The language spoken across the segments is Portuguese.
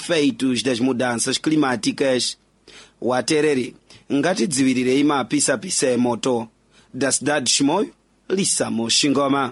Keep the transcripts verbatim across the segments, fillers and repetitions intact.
efeitos das mudanças climáticas. O aterere ngati dzivirire ima pisa-pisa e moto. Da cidade de Chimoio, Lissamo Xingoma.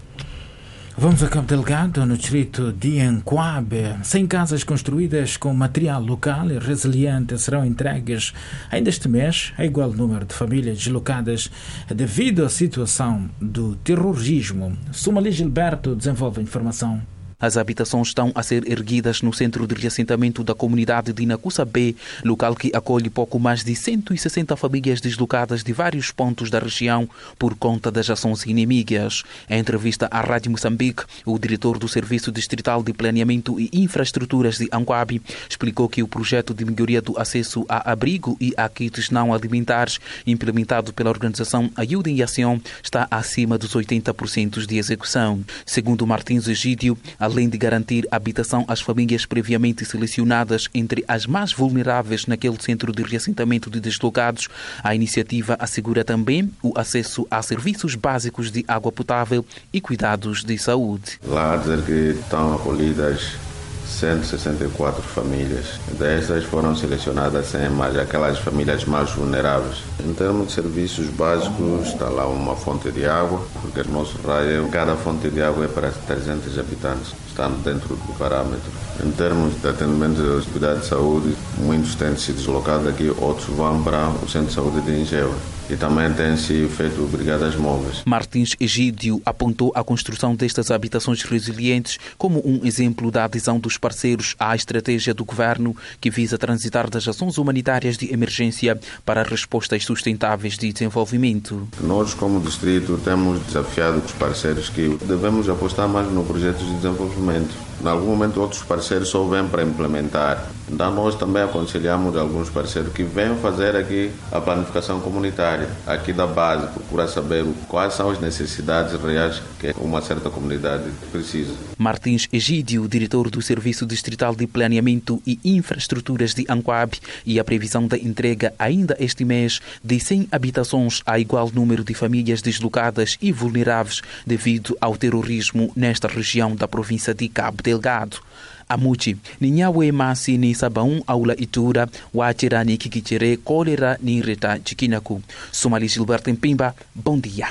Vamos a Cabo Delgado, no distrito de Ancoabe. cem casas construídas com material local e resiliente serão entregues ainda este mês a igual número de famílias deslocadas devido à situação do terrorismo. Sumali Gilberto desenvolve a informação. As habitações estão a ser erguidas no centro de reassentamento da comunidade de Nakusa B, local que acolhe pouco mais de cento e sessenta famílias deslocadas de vários pontos da região por conta das ações inimigas. Em entrevista à Rádio Moçambique, o diretor do Serviço Distrital de Planeamento e Infraestruturas de Ancoabe explicou que o projeto de melhoria do acesso a abrigo e a kits não alimentares implementado pela organização Ajuda em Ação está acima dos oitenta por cento de execução. Segundo Martins Egídio, além de garantir habitação às famílias previamente selecionadas entre as mais vulneráveis naquele centro de reassentamento de deslocados, a iniciativa assegura também o acesso a serviços básicos de água potável e cuidados de saúde. Lá dizer que estão acolhidas cento e sessenta e quatro famílias. Destas foram selecionadas cem, mas aquelas famílias mais vulneráveis. Em termos de serviços básicos, está lá uma fonte de água, porque no nosso raio, cada fonte de água é para trezentos habitantes. Estamos dentro do parâmetro. Em termos de atendimento aos cuidados de saúde, muitos têm se deslocado aqui, outros vão para o Centro de Saúde de Enjeua. E também tem-se feito brigadas móveis. Martins Egídio apontou a construção destas habitações resilientes como um exemplo da adesão dos parceiros à estratégia do governo que visa transitar das ações humanitárias de emergência para respostas sustentáveis de desenvolvimento. Nós, como distrito, temos desafiado os parceiros que devemos apostar mais no projeto de desenvolvimento. Em algum momento, outros parceiros só vêm para implementar. Então, nós também aconselhamos alguns parceiros que venham fazer aqui a planificação comunitária, aqui da base, procurar saber quais são as necessidades reais que uma certa comunidade precisa. Martins Egídio, diretor do Serviço Distrital de Planeamento e Infraestruturas de Ancoabe, e a previsão da entrega ainda este mês de cem habitações a igual número de famílias deslocadas e vulneráveis devido ao terrorismo nesta região da província de Cabo Delgado. Amuchi, ninyawe masi ni sabaun aula itura, wachira ni kikichere, cólera ni reta chikinaku. Sumali Gilberto Mpimba, bom dia.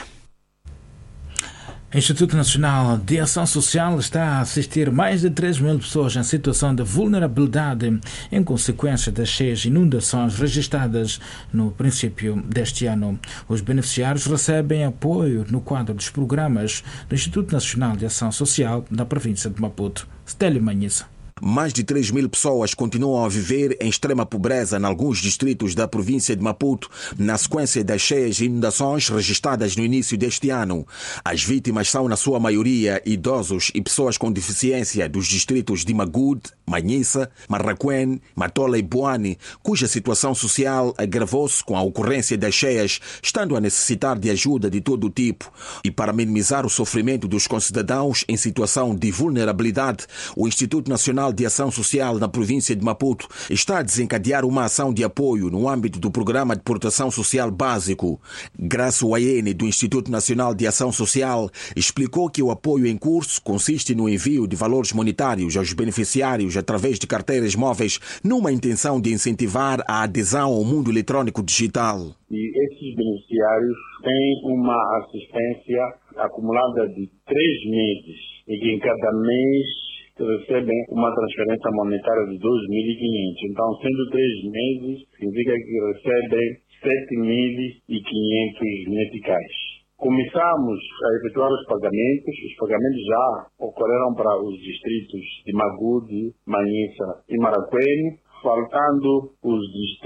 O Instituto Nacional de Ação Social está a assistir mais de três mil pessoas em situação de vulnerabilidade em consequência das cheias inundações registradas no princípio deste ano. Os beneficiários recebem apoio no quadro dos programas do Instituto Nacional de Ação Social da província de Maputo. Stélio Manhissa. Mais de três mil pessoas continuam a viver em extrema pobreza em alguns distritos da província de Maputo, na sequência das cheias e inundações registradas no início deste ano. As vítimas são, na sua maioria, idosos e pessoas com deficiência dos distritos de Magude, Manhissa, Marraquém, Matola e Boane, cuja situação social agravou-se com a ocorrência das cheias, estando a necessitar de ajuda de todo o tipo. E para minimizar o sofrimento dos concidadãos em situação de vulnerabilidade, o Instituto Nacional de Ação Social na província de Maputo está a desencadear uma ação de apoio no âmbito do Programa de Proteção Social Básico. Graça Wayene, do Instituto Nacional de Ação Social, explicou que o apoio em curso consiste no envio de valores monetários aos beneficiários através de carteiras móveis, numa intenção de incentivar a adesão ao mundo eletrônico digital. E esses beneficiários têm uma assistência acumulada de três meses e que em cada mês recebem uma transferência monetária de dois mil e quinhentos. Então, sendo três meses, significa que recebem sete mil e quinhentos meticais. Começamos a efetuar os pagamentos. Os pagamentos já ocorreram para os distritos de Magude, Manhissa e Marraquém, faltando os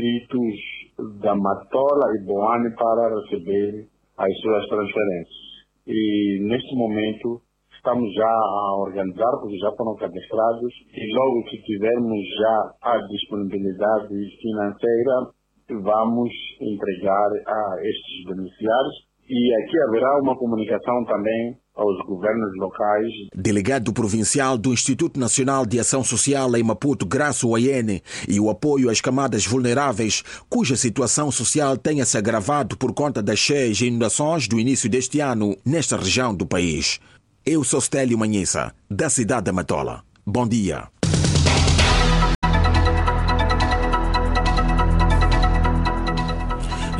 distritos da Matola e Boane para receber as suas transferências. E, neste momento, estamos já a organizar, porque já foram cadastrados, e logo que tivermos já a disponibilidade financeira, vamos entregar a estes beneficiários. E aqui haverá uma comunicação também aos governos locais. Delegado provincial do Instituto Nacional de Ação Social em Maputo, Graça Wayene, e o apoio às camadas vulneráveis, cuja situação social tenha se agravado por conta das cheias e inundações do início deste ano nesta região do país. Eu sou Stélio Manhissa, da cidade de Matola. Bom dia.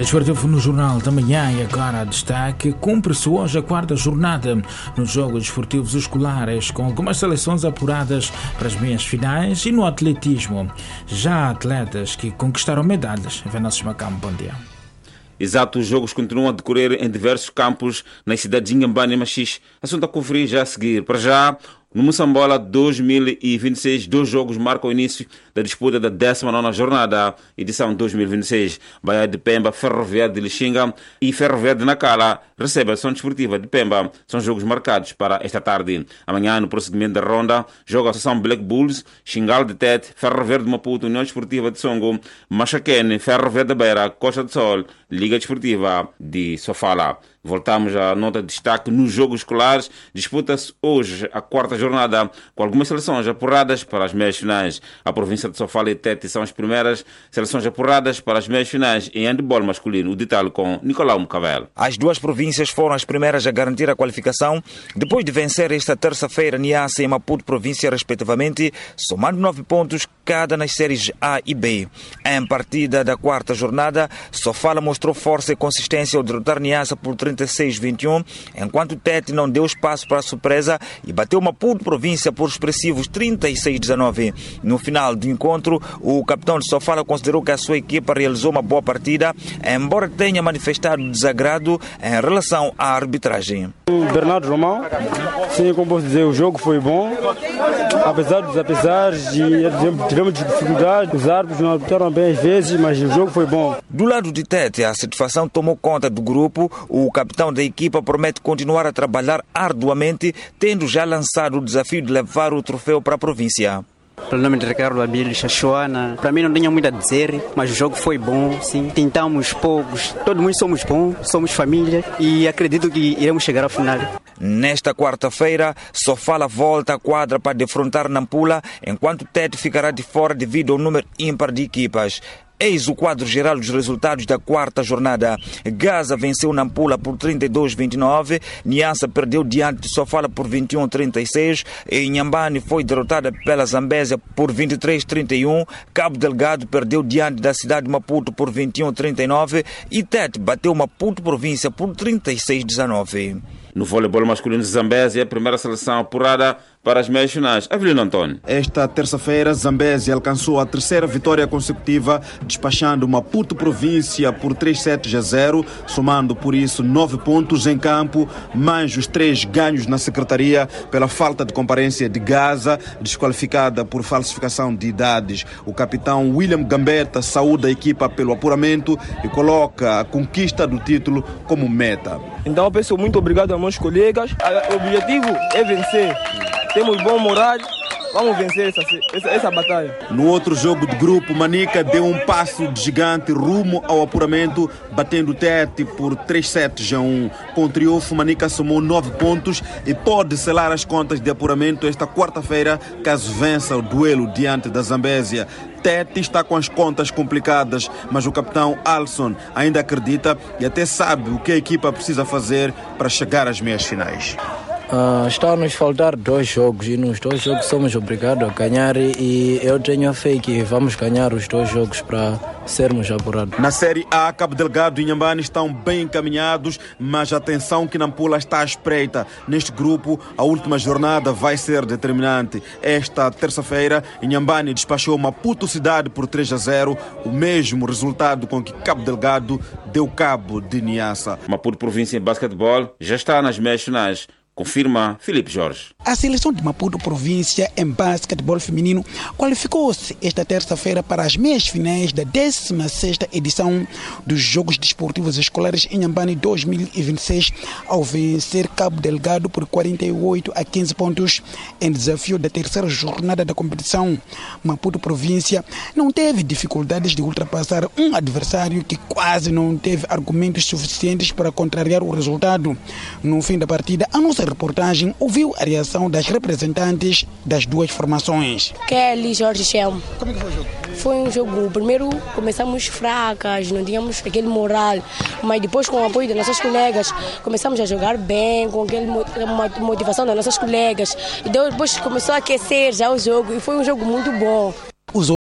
Desportivo no Jornal da Manhã e agora destaque. Cumpre-se hoje a quarta jornada nos Jogos Desportivos Escolares, com algumas seleções apuradas para as meias finais, e no atletismo já há atletas que conquistaram medalhas. Venâncio Macambo, bom dia. Exato, os jogos continuam a decorrer em diversos campos nas cidades de Inhambane e Machis. Assunto a conferir já a seguir. Para já, no Moçambola dois mil e vinte e seis, dois jogos marcam o início da disputa da décima nona jornada, edição dois mil e vinte e seis. Bahia de Pemba, Ferroviário de Lixinga e Ferroviário de Nacala recebe a Ação Desportiva de Pemba. São jogos marcados para esta tarde. Amanhã, no prosseguimento da ronda, joga a Associação Black Bulls, Xingal de Tete, Ferroviário de Maputo, União Desportiva de Songo, Machaquene, Ferroviário da Beira, Costa do Sol, Liga Desportiva de Sofala. Voltamos à nota de destaque. Nos jogos escolares, disputa-se hoje a quarta jornada, com algumas seleções apuradas para as meias finais. A província de Sofala e Tete são as primeiras seleções apuradas para as meias finais em handebol masculino. O detalhe com Nicolau Mucavel. As duas províncias foram as primeiras a garantir a qualificação, depois de vencer esta terça-feira Niassa e Maputo província, respectivamente, somando nove pontos cada nas séries A e B. Em partida da quarta jornada, Sofala mostrou força e consistência ao derrotar Niassa por trinta e seis a vinte e um, enquanto Tete não deu espaço para a surpresa e bateu Maputo província por expressivos trinta e seis a dezenove. No final do encontro, o capitão de Sofala considerou que a sua equipa realizou uma boa partida, embora tenha manifestado desagrado em relação à arbitragem. Bernardo Romão, sim, como posso dizer, o jogo foi bom, apesar dos apesares, de, tivemos dificuldade, os árbitros não arbitraram bem às vezes, mas o jogo foi bom. Do lado de Tete, a satisfação tomou conta do grupo. O capitão da equipa promete continuar a trabalhar arduamente, tendo já lançado o desafio de levar o troféu para a província. Pelo nome de Ricardo Abílio Chachuana, para mim não tenho muito a dizer, mas o jogo foi bom, sim. Tentamos poucos, todo mundo somos bons, somos família e acredito que iremos chegar ao final. Nesta quarta-feira, Sofala volta à quadra para defrontar Nampula, enquanto Tete ficará de fora devido ao número ímpar de equipas. Eis o quadro geral dos resultados da quarta jornada. Gaza venceu Nampula por trinta e dois a vinte e nove, Niassa perdeu diante de Sofala por vinte e um a trinta e seis, e Inhambane foi derrotada pela Zambésia por vinte e três a trinta e um, Cabo Delgado perdeu diante da cidade de Maputo por vinte e um a trinta e nove e Tete bateu Maputo província por trinta e seis a dezenove. No voleibol masculino de Zambésia, a primeira seleção apurada para as meias finais. Avelino Antônio. Esta terça-feira, Zambésia alcançou a terceira vitória consecutiva, despachando Maputo província por três sets a zero, somando por isso nove pontos em campo, mais os três ganhos na secretaria pela falta de comparência de Gaza, desqualificada por falsificação de idades. O capitão William Gambetta saúda a equipa pelo apuramento e coloca a conquista do título como meta. Então eu peço muito obrigado aos meus colegas. O objetivo é vencer. Temos bom moral, vamos vencer essa, essa, essa batalha. No outro jogo de grupo, Manica deu um passo de gigante rumo ao apuramento, batendo Tete por três sets a um. Com o triunfo, Manica somou nove pontos e pode selar as contas de apuramento esta quarta-feira, caso vença o duelo diante da Zambésia. Tete está com as contas complicadas, mas o capitão Alson ainda acredita e até sabe o que a equipa precisa fazer para chegar às meias finais. Uh, está a nos faltar dois jogos e nos dois jogos somos obrigados a ganhar e eu tenho a fé que vamos ganhar os dois jogos para sermos apurados. Na Série A, Cabo Delgado e Inhambane estão bem encaminhados, mas atenção que Nampula está à espreita. Neste grupo, a última jornada vai ser determinante. Esta terça-feira, Inhambane despachou Maputo Cidade por três a zero, o mesmo resultado com que Cabo Delgado deu cabo de Niassa. Maputo província em basquetebol já está nas meias finais. Confirma Filipe Jorge. A seleção de Maputo província em basquetebol feminino qualificou-se esta terça-feira para as meias finais da décima sexta edição dos Jogos Desportivos Escolares em Inhambane dois mil e vinte e seis, ao vencer Cabo Delgado por quarenta e oito a quinze pontos em desafio da terceira jornada da competição. Maputo província não teve dificuldades de ultrapassar um adversário que quase não teve argumentos suficientes para contrariar o resultado. No fim da partida, a nossa reportagem ouviu a reação das representantes das duas formações. Kelly Jorge Chelmo. Como é que foi o jogo? Foi um jogo, primeiro começamos fracas, não tínhamos aquele moral, mas depois com o apoio das nossas colegas começamos a jogar bem, com aquela motivação das nossas colegas, e depois começou a aquecer já o jogo e foi um jogo muito bom. Os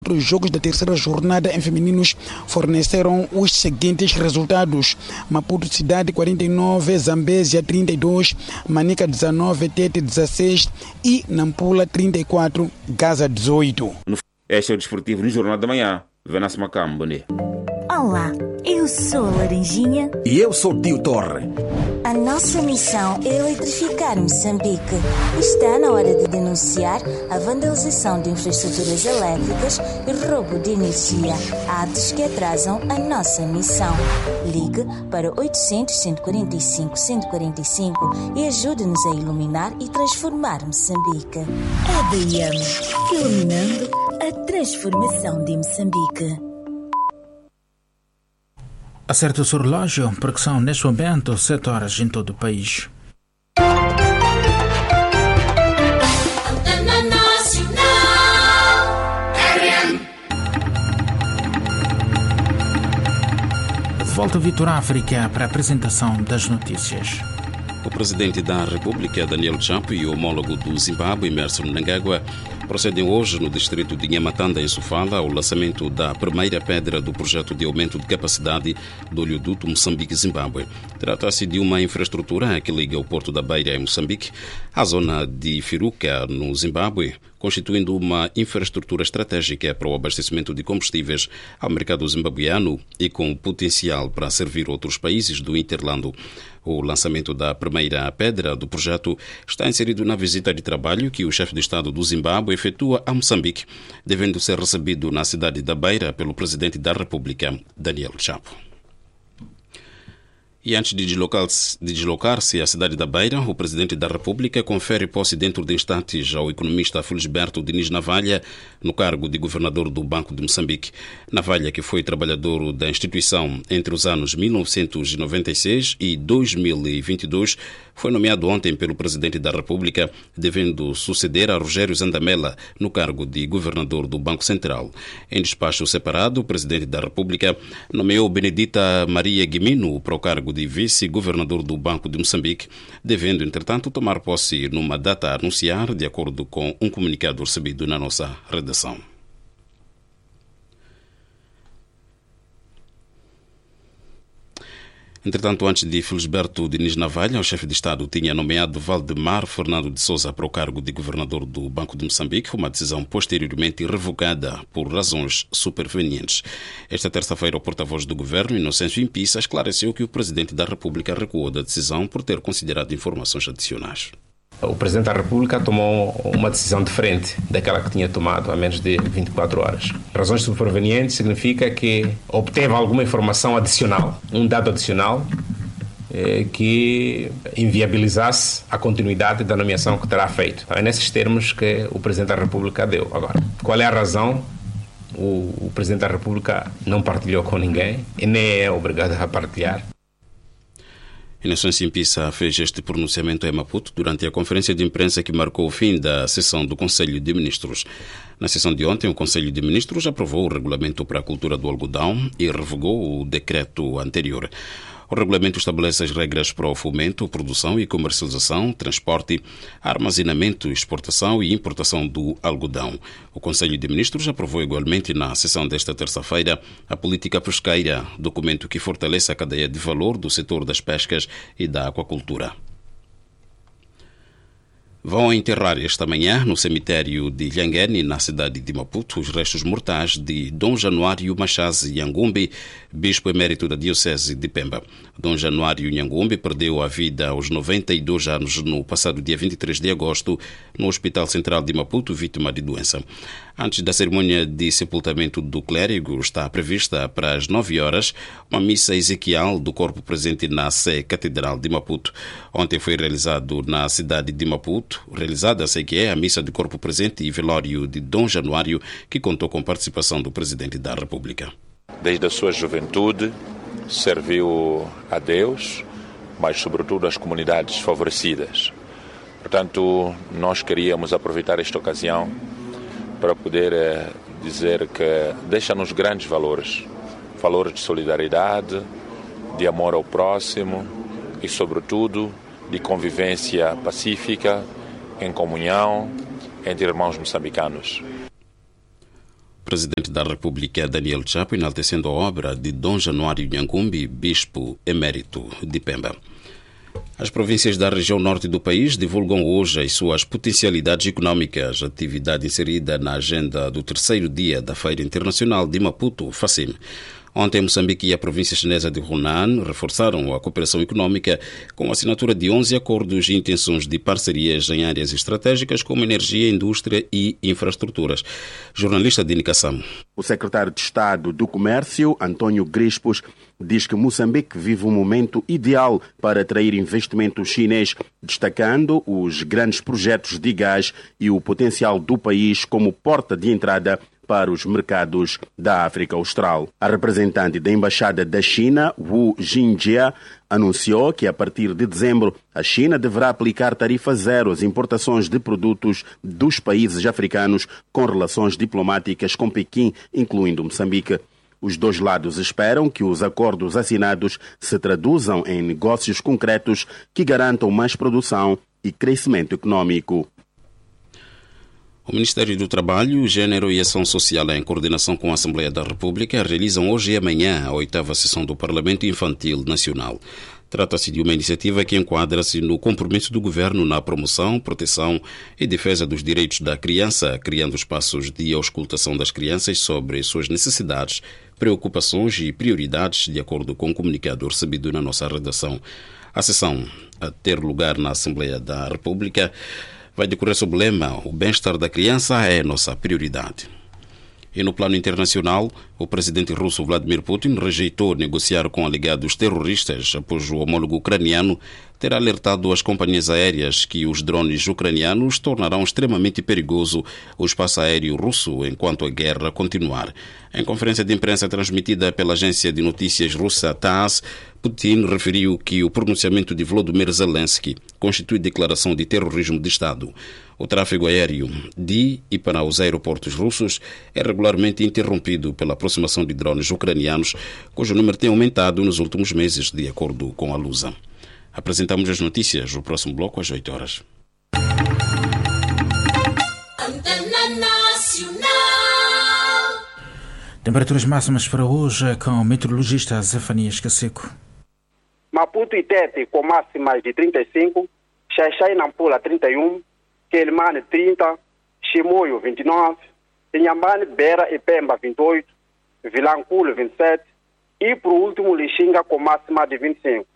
Os jogos da terceira jornada em femininos forneceram os seguintes resultados: Maputo Cidade quarenta e nove, Zambésia trinta e dois, Manica dezanove, Tete dezesseis e Nampula trinta e quatro, Gaza dezoito. Este é o Desportivo no Jornal da Manhã. Venance Macam, bom dia. Olá, eu sou a Laranjinha. E eu sou o Tio Torre. A nossa missão é eletrificar Moçambique. Está na hora de denunciar a vandalização de infraestruturas elétricas e roubo de energia, atos que atrasam a nossa missão. Ligue para oitocentos, cento e quarenta e cinco, cento e quarenta e cinco e ajude-nos a iluminar e transformar Moçambique. A D I M, iluminando a transformação de Moçambique. Acerta o seu relógio, porque são neste momento sete horas em todo o país. De volta ao Vitor África para a apresentação das notícias. O presidente da República, Daniel Chapo, e o homólogo do Zimbábue, Emmerson Mnangagwa, procedem hoje no distrito de Nhamatanda, em Sofala, ao lançamento da primeira pedra do projeto de aumento de capacidade do oleoduto Moçambique-Zimbábue. Trata-se de uma infraestrutura que liga o Porto da Beira, em Moçambique, à zona de Firuca, no Zimbábue, constituindo uma infraestrutura estratégica para o abastecimento de combustíveis ao mercado zimbabuiano e com potencial para servir outros países do Interlando. O lançamento da primeira pedra do projeto está inserido na visita de trabalho que o chefe de Estado do Zimbábue efetua a Moçambique, devendo ser recebido na cidade da Beira pelo presidente da República, Daniel Chapo. E antes de deslocar-se, de deslocar-se à cidade da Beira, o presidente da República confere posse dentro de instantes ao economista Felisberto Diniz Navalha no cargo de governador do Banco de Moçambique. Navalha, que foi trabalhador da instituição entre os anos mil novecentos e noventa e seis e dois mil e vinte e dois, foi nomeado ontem pelo presidente da República, devendo suceder a Rogério Zandamela no cargo de governador do Banco Central. Em despacho separado, o presidente da República nomeou Benedita Maria Guimino para o cargo de vice-governador do Banco de Moçambique, devendo, entretanto, tomar posse numa data a anunciar, de acordo com um comunicado recebido na nossa redação. Entretanto, antes de Felisberto Diniz Navalha, o chefe de Estado tinha nomeado Valdemar Fernando de Sousa para o cargo de governador do Banco de Moçambique, uma decisão posteriormente revogada por razões supervenientes. Esta terça-feira, o porta-voz do governo, Inocêncio Impissa, esclareceu que o presidente da República recuou da decisão por ter considerado informações adicionais. O Presidente da República tomou uma decisão diferente daquela que tinha tomado há menos de vinte e quatro horas. Razões supervenientes significa que obteve alguma informação adicional, um dado adicional, eh, que inviabilizasse a continuidade da nomeação que terá feito. É nesses termos que o Presidente da República deu. Agora, qual é a razão? O, o Presidente da República não partilhou com ninguém e nem é obrigado a partilhar. Inocêncio Impissa fez este pronunciamento em Maputo durante a conferência de imprensa que marcou o fim da sessão do Conselho de Ministros. Na sessão de ontem, o Conselho de Ministros aprovou o regulamento para a cultura do algodão e revogou o decreto anterior. O regulamento estabelece as regras para o fomento, produção e comercialização, transporte, armazenamento, exportação e importação do algodão. O Conselho de Ministros aprovou igualmente na sessão desta terça-feira a política pesqueira, documento que fortalece a cadeia de valor do setor das pescas e da aquacultura. Vão enterrar esta manhã, no cemitério de Lhanguene, na cidade de Maputo, os restos mortais de Dom Januário Machaze Nhangumbi, bispo emérito da Diocese de Pemba. Dom Januário Nhangumbi perdeu a vida aos noventa e dois anos no passado dia vinte e três de agosto, no Hospital Central de Maputo, vítima de doença. Antes da cerimônia de sepultamento do clérigo, está prevista para as nove horas uma missa ezequial do corpo presente na Sé Catedral de Maputo. Ontem foi realizado na cidade de Maputo, realizada, sei que é, a missa de corpo presente e velório de Dom Januário, que contou com participação do Presidente da República. Desde a sua juventude, serviu a Deus, mas sobretudo às comunidades favorecidas. Portanto, nós queríamos aproveitar esta ocasião para poder eh, dizer que deixa-nos grandes valores, valores de solidariedade, de amor ao próximo e, sobretudo, de convivência pacífica, em comunhão, entre irmãos moçambicanos. Presidente da República Daniel Chapo enaltecendo a obra de Dom Januário Nhankumbi, bispo emérito de Pemba. As províncias da região norte do país divulgam hoje as suas potencialidades econômicas, atividade inserida na agenda do terceiro dia da Feira Internacional de Maputo, FACIM. Ontem, Moçambique e a província chinesa de Hunan reforçaram a cooperação econômica com a assinatura de onze acordos e intenções de parcerias em áreas estratégicas como energia, indústria e infraestruturas. Jornalista de Nicassam. O secretário de Estado do Comércio, António Grispos, diz que Moçambique vive um momento ideal para atrair investimento chinês, destacando os grandes projetos de gás e o potencial do país como porta de entrada para os mercados da África Austral. A representante da Embaixada da China, Wu Jingjia, anunciou que a partir de dezembro a China deverá aplicar tarifa zero às importações de produtos dos países africanos com relações diplomáticas com Pequim, incluindo Moçambique. Os dois lados esperam que os acordos assinados se traduzam em negócios concretos que garantam mais produção e crescimento econômico. O Ministério do Trabalho, Gênero e Ação Social, em coordenação com a Assembleia da República, realizam hoje e amanhã a oitava sessão do Parlamento Infantil Nacional. Trata-se de uma iniciativa que enquadra-se no compromisso do Governo na promoção, proteção e defesa dos direitos da criança, criando espaços de auscultação das crianças sobre suas necessidades, preocupações e prioridades, de acordo com o comunicado recebido na nossa redação. A sessão, a ter lugar na Assembleia da República, vai decorrer sob o lema "O bem-estar da criança é nossa prioridade". E no plano internacional, o presidente russo Vladimir Putin rejeitou negociar com alegados terroristas após o homólogo ucraniano ter alertado as companhias aéreas que os drones ucranianos tornarão extremamente perigoso o espaço aéreo russo enquanto a guerra continuar. Em conferência de imprensa transmitida pela agência de notícias russa TASS, Putin referiu que o pronunciamento de Volodymyr Zelensky constitui declaração de terrorismo de Estado. O tráfego aéreo de e para os aeroportos russos é regularmente interrompido pela aproximação de drones ucranianos, cujo número tem aumentado nos últimos meses, de acordo com a Lusa. Apresentamos as notícias no próximo bloco às oito horas. Temperaturas máximas para hoje com o meteorologista Zefanias Caseco. Maputo e Tete com máximas de trinta e cinco, Xaixai e Nampula trinta e um, Quelimane trinta, Chimoio vinte e nove, Inhambane, Beira e Pemba vinte e oito, Vilanculo vinte e sete e por último Lixinga com máxima de vinte e cinco.